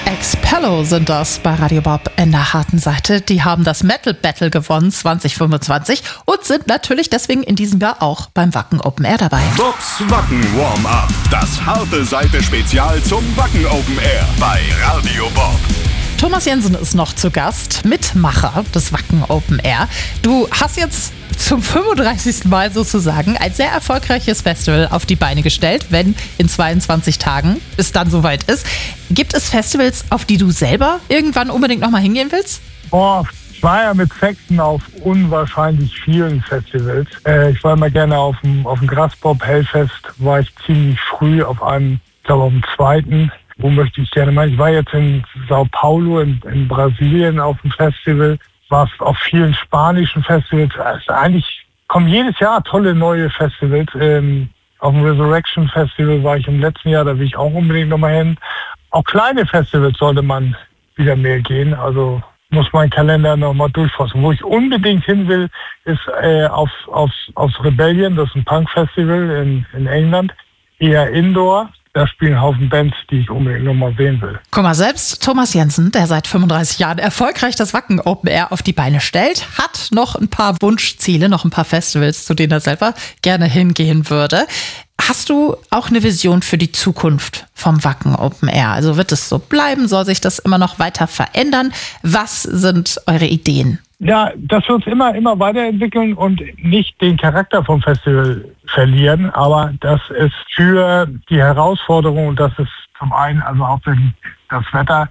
Expello sind das bei Radio Bob in der harten Seite. Die haben das Metal Battle gewonnen 2025 und sind natürlich deswegen in diesem Jahr auch beim Wacken Open Air dabei. Bobs Wacken Warm-Up. Das harte Seite Spezial zum Wacken Open Air bei Radio Bob. Thomas Jensen ist noch zu Gast, Mitmacher des Wacken Open Air. Du hast jetzt zum 35. Mal sozusagen ein sehr erfolgreiches Festival auf die Beine gestellt, wenn in 22 Tagen es dann soweit ist. Gibt es Festivals, auf die du selber irgendwann unbedingt nochmal hingehen willst? Ich war ja mit Sekten auf unwahrscheinlich vielen Festivals. Ich war immer gerne auf dem Graspop Hellfest, war ich ziemlich früh auf einem, ich glaube auf dem zweiten. Wo möchte ich gerne mal? Ich war jetzt in Sao Paulo in Brasilien auf dem Festival, war auf vielen spanischen Festivals. Also eigentlich kommen jedes Jahr tolle neue Festivals. Auf dem Resurrection Festival war ich im letzten Jahr, da will ich auch unbedingt nochmal hin. Auch kleine Festivals sollte man wieder mehr gehen. Also muss mein Kalender nochmal durchfassen. Wo ich unbedingt hin will, ist aufs Rebellion, das ist ein Punk-Festival in England, eher Indoor. Da spielen ein Haufen Bands, die ich unbedingt nochmal sehen will. Guck mal, selbst Thomas Jensen, der seit 35 Jahren erfolgreich das Wacken Open Air auf die Beine stellt, hat noch ein paar Wunschziele, noch ein paar Festivals, zu denen er selber gerne hingehen würde. Hast du auch eine Vision für die Zukunft vom Wacken Open Air? Also wird es so bleiben? Soll sich das immer noch weiter verändern? Was sind eure Ideen? Ja, dass wir uns immer weiterentwickeln und nicht den Charakter vom Festival verlieren, aber dass es für die Herausforderung, und das ist zum einen also hauptsächlich das Wetter,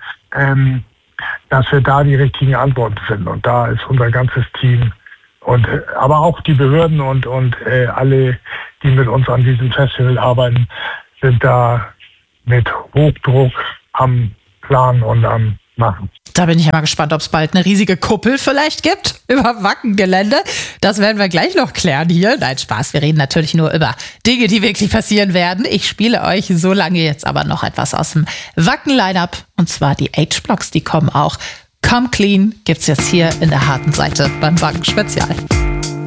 dass wir da die richtigen Antworten finden. Und da ist unser ganzes Team und aber auch die Behörden und alle, die mit uns an diesem Festival arbeiten, sind da mit Hochdruck am Plan und am Machen. Da bin ich ja mal gespannt, ob es bald eine riesige Kuppel vielleicht gibt über Wackengelände. Das werden wir gleich noch klären hier. Nein, Spaß, wir reden natürlich nur über Dinge, die wirklich passieren werden. Ich spiele euch so lange jetzt aber noch etwas aus dem Wacken-Line-Up. Und zwar die H-Blocks, die kommen auch. Come Clean gibt's jetzt hier in der harten Seite beim Wacken Spezial.